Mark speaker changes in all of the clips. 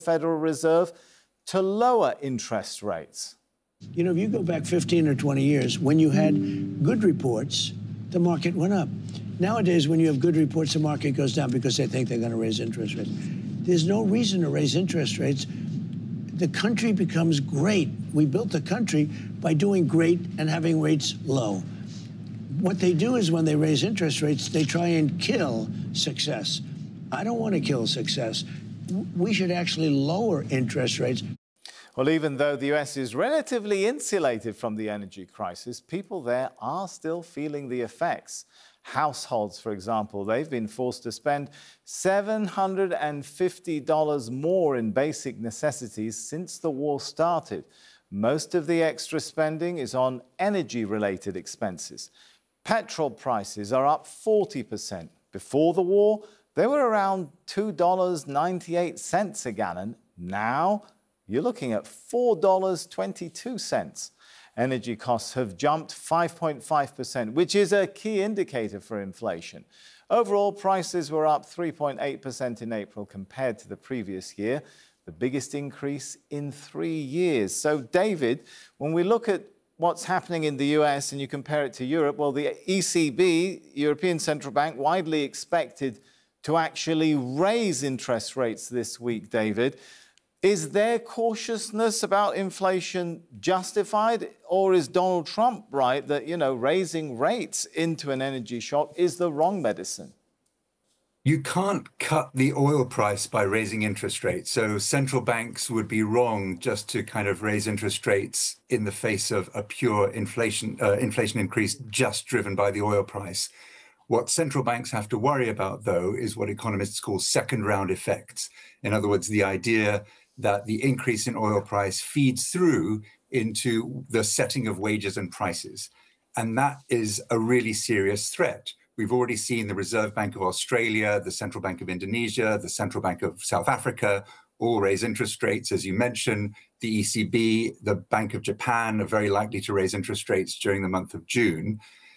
Speaker 1: Federal Reserve to lower interest rates.
Speaker 2: You know, if you go back 15 or 20 years, when you had good reports, the market went up. Nowadays, when you have good reports, the market goes down because they think they're going to raise interest rates. There's no reason to raise interest rates. The country becomes great. We built the country by doing great and having rates low. What they do is when they raise interest rates, they try and kill success. I don't want to kill success. We should actually lower interest rates.
Speaker 1: Well, even though the US is relatively insulated from the energy crisis, people there are still feeling the effects. Households, for example, they've been forced to spend $750 more in basic necessities since the war started. Most of the extra spending is on energy-related expenses. Petrol prices are up 40%. Before the war, they were around $2.98 a gallon. Now, you're looking at $4.22. Energy costs have jumped 5.5%, which is a key indicator for inflation. Overall, prices were up 3.8% in April compared to the previous year, the biggest increase in 3 years. So, David, when we look at what's happening in the US and you compare it to Europe, well, the ECB, European Central Bank, widely expected to actually raise interest rates this week, David. Is their cautiousness about inflation justified, or is Donald Trump right that, raising rates into an energy shock is the wrong medicine?
Speaker 3: You can't cut the oil price by raising interest rates. So central banks would be wrong just to kind of raise interest rates in the face of a pure inflation increase just driven by the oil price. What central banks have to worry about, though, is what economists call second-round effects. In other words, the idea that the increase in oil price feeds through into the setting of wages and prices. And that is a really serious threat. We've already seen the Reserve Bank of Australia, the Central Bank of Indonesia, the Central Bank of South Africa all raise interest rates, as you mentioned. The ECB, the Bank of Japan are very likely to raise interest rates during the month of June.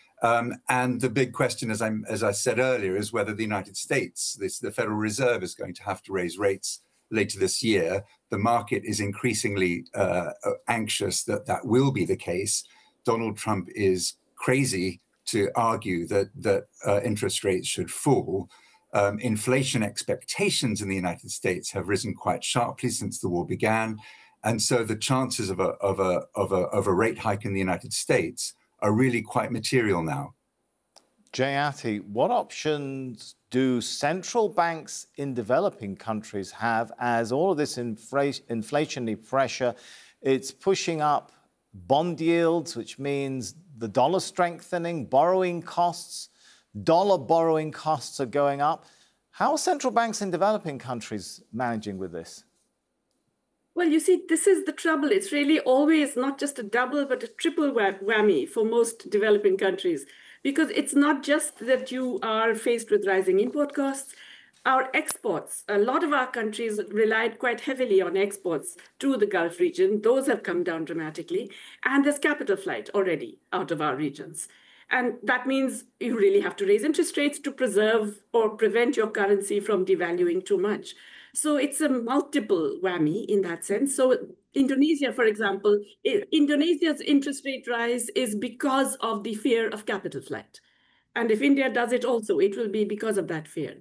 Speaker 3: And the big question, as I said earlier, is whether the United States, the Federal Reserve, is going to have to raise rates later this year. The market is increasingly anxious that that will be the case. Donald Trump is crazy to argue that interest rates should fall. Inflation expectations in the United States have risen quite sharply since the war began. And so the chances of a rate hike in the United States are really quite material now.
Speaker 1: Jayati, what options do central banks in developing countries have as all of this inflationary pressure, it's pushing up bond yields, which means the dollar strengthening, dollar borrowing costs are going up. How are central banks in developing countries managing with this?
Speaker 4: Well, you see, this is the trouble. It's really always not just a double, but a triple whammy for most developing countries. Because it's not just that you are faced with rising import costs. Our exports, a lot of our countries relied quite heavily on exports to the Gulf region. Those have come down dramatically. And there's capital flight already out of our regions. And that means you really have to raise interest rates to preserve or prevent your currency from devaluing too much. So it's a multiple whammy in that sense. So Indonesia, for example, Indonesia's interest rate rise is because of the fear of capital flight. And if India does it also, it will be because of that fear.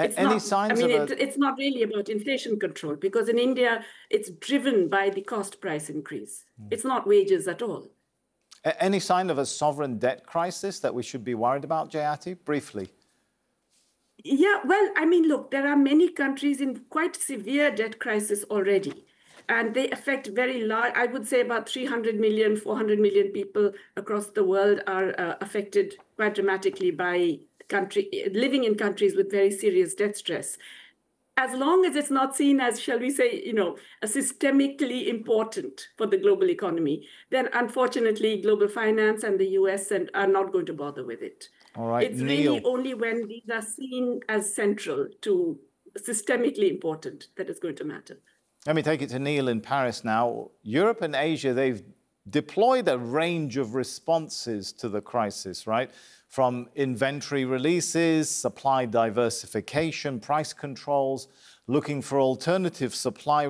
Speaker 4: It's not really about inflation control, because in India, it's driven by the cost price increase. It's not wages at all.
Speaker 1: Any sign of a sovereign debt crisis that we should be worried about, Jayati? Briefly.
Speaker 4: Yeah, well, look, there are many countries in quite severe debt crisis already. And they affect very large, I would say about 300 million, 400 million people across the world are affected quite dramatically by living in countries with very serious debt stress. As long as it's not seen as, shall we say, a systemically important for the global economy, then unfortunately, global finance and the US are not going to bother with it.
Speaker 1: All right,
Speaker 4: it's really only when these are seen as central to systemically important that it's going to matter.
Speaker 1: Let me take it to Neil in Paris now. Europe and Asia, they've deployed a range of responses to the crisis, right? From inventory releases, supply diversification, price controls, looking for alternative supply